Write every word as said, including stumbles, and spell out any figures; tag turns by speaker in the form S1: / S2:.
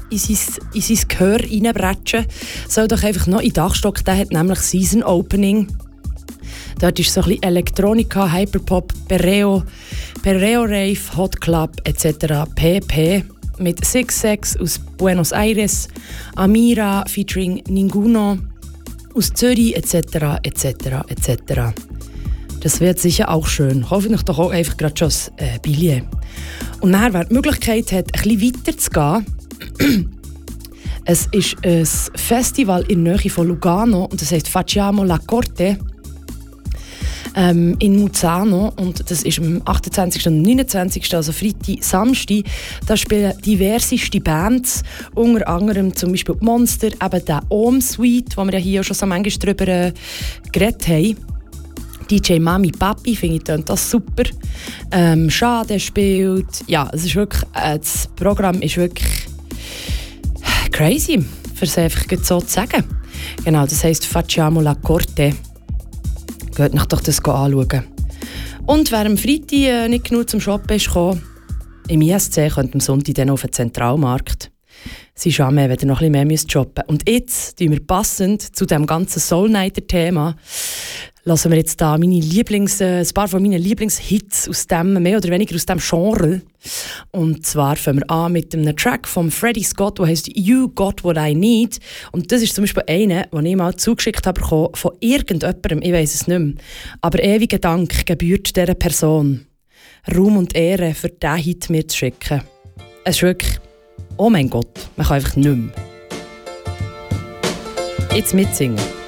S1: in sein, in sein Gehör reinbretschen, soll doch einfach noch in Dachstock, der hat nämlich Season Opening. Dort ist so ein bisschen Elektronika, Hyperpop, Perreo, Perreo Rave, Hot Club et cetera pp. Mit Six Sex aus Buenos Aires, Amira featuring Ninguno aus Zürich et cetera et cetera et cetera. Das wird sicher auch schön. Hoffentlich doch auch einfach gerade schon ein äh, Billet. Und nachher, wer die Möglichkeit hat, ein bisschen weiter zu gehen, es ist ein Festival in der Nähe von Lugano und das heisst Facciamo la Corte ähm, in Muzzano und das ist am achtundzwanzigsten und neunundzwanzigsten also Freitag, Samstag. Da spielen diverseste Bands, unter anderem zum Beispiel Monster, eben der Om Suite, wo wir ja hier auch schon so manchmal darüber äh, geredet haben. D J Mami Papi, finde ich das super. Ähm, Schade spielt. Ja, es ist wirklich, äh, das Programm ist wirklich crazy, für es einfach so zu sagen. Genau, das heisst Facciamo la Corte. Geht euch doch das anschauen. Und wer am Freitag äh, nicht genug zum Shoppen ist gekommen, im I S C könnt am Sonntag dann auf den Zentralmarkt. Sie schauen mehr, wenn ihr noch ein bisschen mehr shoppen müsst. Und jetzt tun wir passend zu diesem ganzen Soul-Nighter-Thema lassen wir jetzt da meine Lieblings, äh, ein paar von meinen Lieblingshits aus dem, mehr oder weniger aus dem Genre. Und zwar fangen wir an mit einem Track von Freddie Scott, der heisst «You Got What I Need». Und das ist zum Beispiel einer, den ich mal zugeschickt habe von irgendjemandem, ich weiss es nicht mehr. Aber ewigen Dank gebührt dieser Person. Ruhm und Ehre für diesen Hit mir zu schicken. Es ist wirklich, oh mein Gott, man kann einfach nicht mehr. Jetzt mitsingen.